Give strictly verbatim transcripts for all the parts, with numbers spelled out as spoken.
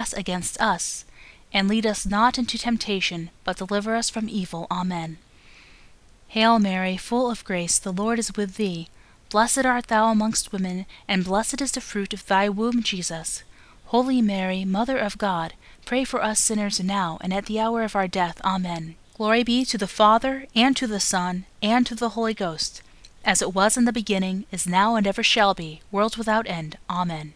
trespass against us. And lead us not into temptation, but deliver us from evil. Amen. Hail Mary, full of grace, the Lord is with thee. Blessed art thou amongst women, and blessed is the fruit of thy womb, Jesus. Holy Mary, Mother of God, pray for us sinners now and at the hour of our death. Amen. Glory be to the Father, and to the Son, and to the Holy Ghost, as it was in the beginning, is now, and ever shall be, world without end. Amen.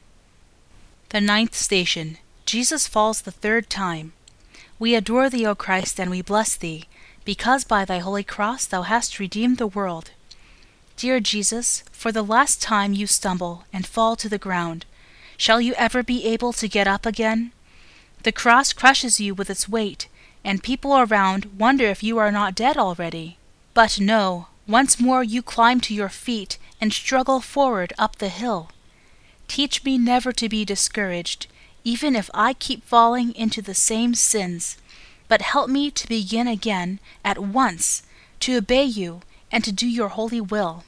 The ninth station. Jesus falls the third time. We adore thee, O Christ, and we bless thee, because by thy holy cross thou hast redeemed the world. Dear Jesus, for the last time you stumble and fall to the ground. Shall you ever be able to get up again? The cross crushes you with its weight, and people around wonder if you are not dead already. But no, once more you climb to your feet and struggle forward up the hill. Teach me never to be discouraged, even if I keep falling into the same sins, but help me to begin again at once, to obey you, and to do your holy will.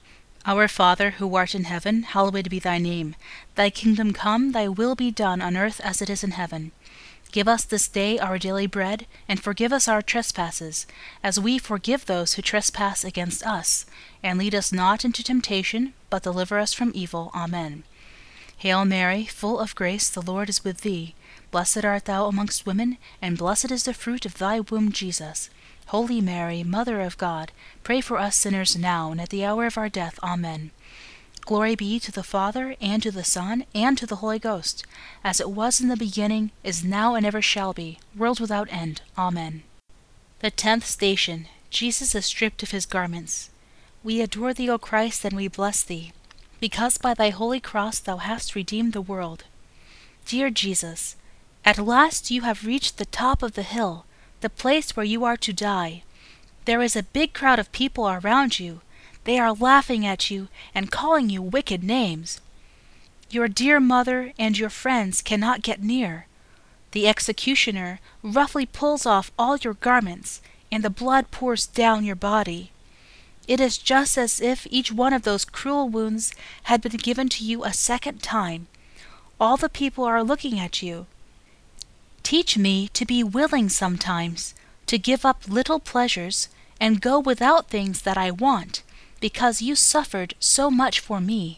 Our Father, who art in heaven, hallowed be thy name. Thy kingdom come, thy will be done on earth as it is in heaven. Give us this day our daily bread, and forgive us our trespasses, as we forgive those who trespass against us. And lead us not into temptation, but deliver us from evil. Amen. Hail Mary, full of grace, the Lord is with thee. Blessed art thou amongst women, and blessed is the fruit of thy womb, Jesus. Holy Mary, Mother of God, pray for us sinners now and at the hour of our death. Amen. Glory be to the Father, and to the Son, and to the Holy Ghost, as it was in the beginning, is now, and ever shall be, world without end. Amen. The tenth station. Jesus is stripped of his garments. We adore thee, O Christ, and we bless thee, because by thy holy cross thou hast redeemed the world. Dear Jesus, at last you have reached the top of the hill, the place where you are to die. There is a big crowd of people around you. They are laughing at you and calling you wicked names. Your dear mother and your friends cannot get near. The executioner roughly pulls off all your garments, and the blood pours down your body. It is just as if each one of those cruel wounds had been given to you a second time. All the people are looking at you. Teach me to be willing sometimes, to give up little pleasures and go without things that I want, because you suffered so much for me.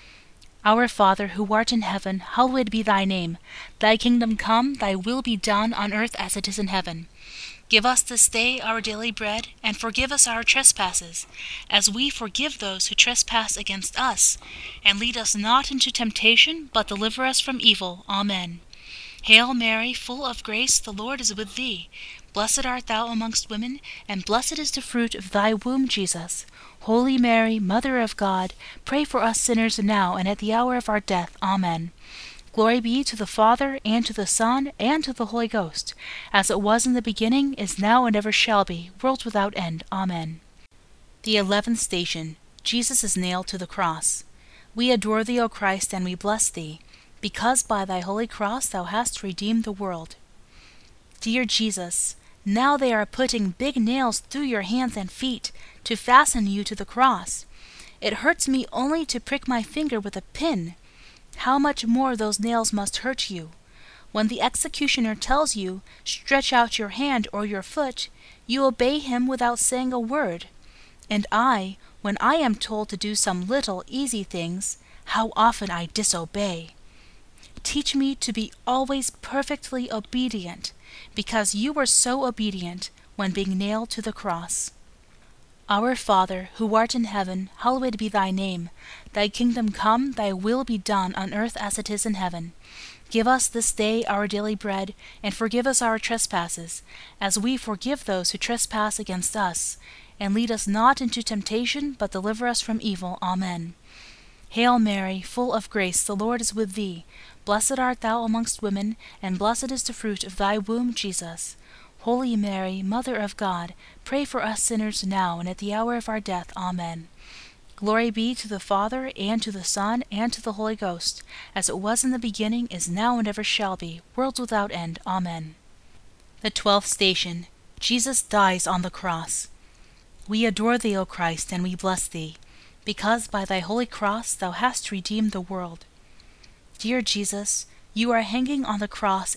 Our Father, who art in heaven, hallowed be thy name. Thy kingdom come, thy will be done on earth as it is in heaven. Give us this day our daily bread, and forgive us our trespasses, as we forgive those who trespass against us. And lead us not into temptation, but deliver us from evil. Amen. Hail Mary, full of grace, the Lord is with thee. Blessed art thou amongst women, and blessed is the fruit of thy womb, Jesus. Holy Mary, Mother of God, pray for us sinners now and at the hour of our death. Amen. Glory be to the Father, and to the Son, and to the Holy Ghost, as it was in the beginning, is now, and ever shall be, world without end. Amen. The eleventh station. Jesus is nailed to the cross. We adore thee, O Christ, and we bless thee, because by thy holy cross thou hast redeemed the world. Dear Jesus, now they are putting big nails through your hands and feet to fasten you to the cross. It hurts me only to prick my finger with a pin. How much more those nails must hurt you. When the executioner tells you, stretch out your hand or your foot, you obey him without saying a word. And I, when I am told to do some little easy things, how often I disobey. Teach me to be always perfectly obedient, because you were so obedient when being nailed to the cross. Our Father, who art in heaven, hallowed be thy name. Thy kingdom come, thy will be done on earth as it is in heaven. Give us this day our daily bread, and forgive us our trespasses, as we forgive those who trespass against us. And lead us not into temptation, but deliver us from evil. Amen. Hail Mary, full of grace, the Lord is with thee. Blessed art thou amongst women, and blessed is the fruit of thy womb, Jesus. Holy Mary, Mother of God, pray for us sinners now and at the hour of our death. Amen. Glory be to the Father, and to the Son, and to the Holy Ghost, as it was in the beginning, is now, and ever shall be, world without end. Amen. The twelfth station. Jesus dies on the cross. We adore thee, O Christ, and we bless thee, because by thy holy cross thou hast redeemed the world. Dear Jesus, you are hanging on the cross